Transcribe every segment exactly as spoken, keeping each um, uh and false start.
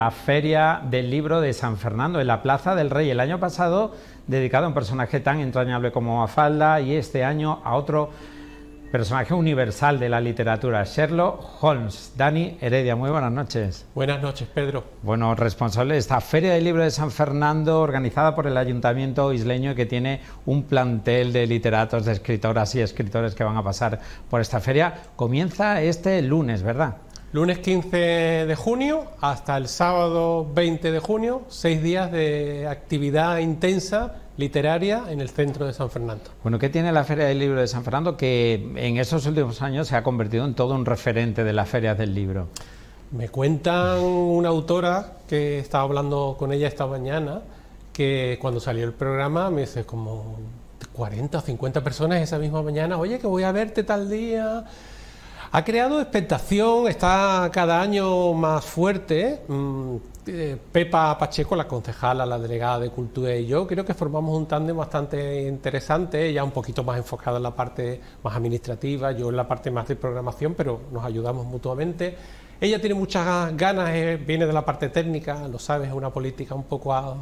La Feria del Libro de San Fernando, en la Plaza del Rey, el año pasado dedicado a un personaje tan entrañable como Mafalda, y este año a otro personaje universal de la literatura, Sherlock Holmes. Dani Heredia, muy buenas noches. Buenas noches, Pedro. Bueno, responsable de esta Feria del Libro de San Fernando, organizada por el Ayuntamiento isleño, que tiene un plantel de literatos, de escritoras y escritores que van a pasar por esta feria. Comienza este lunes, ¿verdad? Lunes quince de junio hasta el sábado veinte de junio, seis días de actividad intensa literaria en el centro de San Fernando. Bueno, ¿qué tiene la Feria del Libro de San Fernando que en esos últimos años se ha convertido en todo un referente de las ferias del libro? Me cuentan una autora que estaba hablando con ella esta mañana, que cuando salió el programa me dice como cuarenta o cincuenta personas esa misma mañana, oye, que voy a verte tal día. Ha creado expectación, está cada año más fuerte. Pepa Pacheco, la concejala, la delegada de Cultura, y yo creo que formamos un tándem bastante interesante, ella un poquito más enfocada en la parte más administrativa, yo en la parte más de programación, pero nos ayudamos mutuamente. Ella tiene muchas ganas, eh, viene de la parte técnica, lo sabes, es una política un poco a,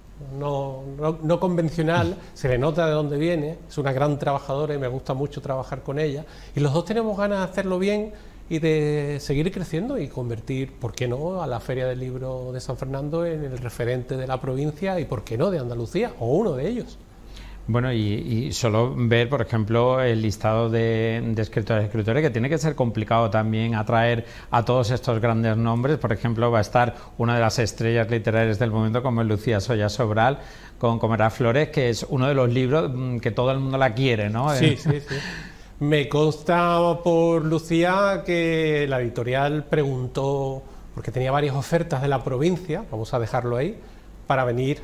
no, no, no convencional, se le nota de dónde viene, es una gran trabajadora y me gusta mucho trabajar con ella, y los dos tenemos ganas de hacerlo bien y de seguir creciendo y convertir, ¿por qué no?, a la Feria del Libro de San Fernando en el referente de la provincia y, ¿por qué no?, de Andalucía, o uno de ellos. Bueno, y, y solo ver, por ejemplo, el listado de, de escritores y escritores, que tiene que ser complicado también atraer a todos estos grandes nombres. Por ejemplo, va a estar una de las estrellas literarias del momento, como es Lucía Soya Sobral, con Comerá Flores, que es uno de los libros que todo el mundo la quiere, ¿no? Sí, sí, sí. Me consta por Lucía que la editorial preguntó, porque tenía varias ofertas de la provincia, vamos a dejarlo ahí, para venir,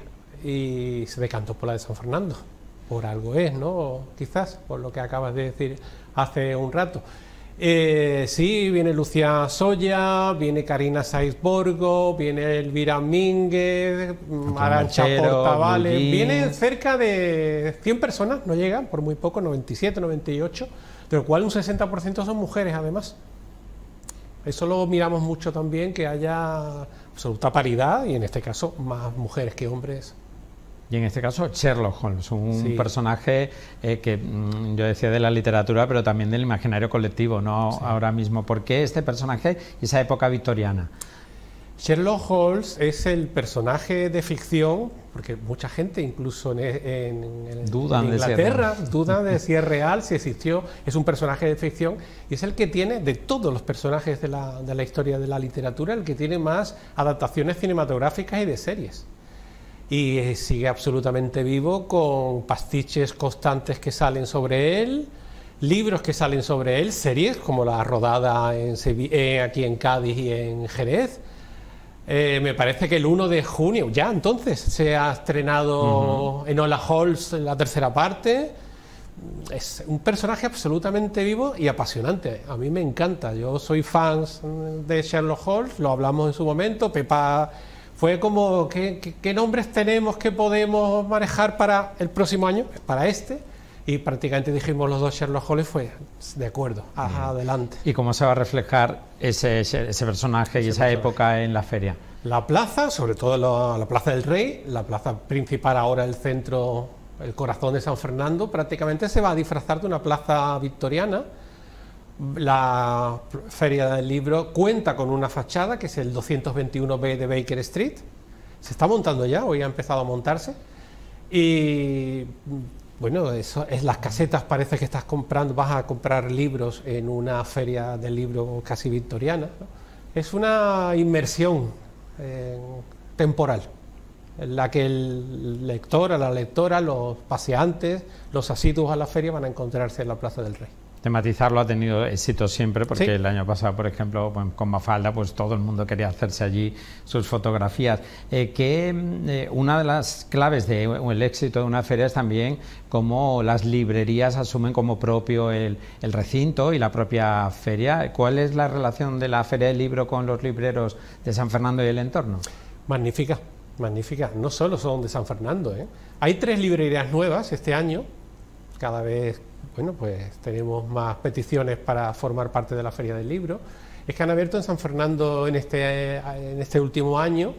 y se decantó por la de San Fernando. Por algo es, ¿no? Quizás, por lo que acabas de decir hace un rato. Eh, sí, viene Lucía Soya, viene Karina Saiz Borgo, viene Elvira Mínguez, Arantxa Portavales, vienen cerca de cien personas, no llegan, por muy poco, noventa y siete, noventa y ocho, de lo cual un sesenta por ciento son mujeres además. Eso lo miramos mucho también, que haya absoluta paridad, y en este caso más mujeres que hombres. Y en este caso Sherlock Holmes, un sí. personaje eh, que mmm, yo decía de la literatura, pero también del imaginario colectivo, ¿no? Sí. Ahora mismo, ¿por qué este personaje y esa época victoriana? Sherlock Holmes es el personaje de ficción, porque mucha gente, incluso en, en, en, dudan en Inglaterra, de dudan de si es real, si existió, es un personaje de ficción, y es el que tiene, de todos los personajes de la, de la historia de la literatura, el que tiene más adaptaciones cinematográficas y de series. Y sigue absolutamente vivo, con pastiches constantes que salen sobre él, libros que salen sobre él, series como la rodada en Sevi- eh, aquí en Cádiz y en Jerez. Eh, me parece que el uno de junio, ya entonces, se ha estrenado uh-huh. Enola Holmes la tercera parte. Es un personaje absolutamente vivo y apasionante. A mí me encanta, yo soy fan de Sherlock Holmes, lo hablamos en su momento. Pepa fue como, ¿qué, qué, qué nombres tenemos que podemos manejar para el próximo año? Para este. Y prácticamente dijimos los dos Sherlock Holmes, fue de acuerdo, ajá, adelante. ¿Y cómo se va a reflejar ese, ese, ese personaje y esa personaje. época en la feria? La plaza, sobre todo la, la Plaza del Rey, la plaza principal ahora, el centro, el corazón de San Fernando, prácticamente se va a disfrazar de una plaza victoriana. La Feria del Libro cuenta con una fachada que es el doscientos veintiuno B de Baker Street, se está montando ya, hoy ha empezado a montarse, y bueno, eso es, las casetas, parece que estás comprando, vas a comprar libros en una feria del libro casi victoriana, ¿no? Es una inmersión eh, temporal, en la que el lector, a la lectora, los paseantes, los asiduos a la feria van a encontrarse en la Plaza del Rey. Tematizarlo ha tenido éxito siempre, porque sí. el año pasado, por ejemplo, bueno, con Mafalda, pues todo el mundo quería hacerse allí sus fotografías. Eh, que eh, una de las claves del éxito de una feria es también cómo las librerías asumen como propio el, el recinto y la propia feria. ¿Cuál es la relación de la Feria del Libro con los libreros de San Fernando y el entorno? Magnífica, magnífica. No solo son de San Fernando, ¿eh? Hay tres librerías nuevas este año, cada vez. Bueno, pues tenemos más peticiones para formar parte de la Feria del Libro, es que han abierto en San Fernando en este, en este último año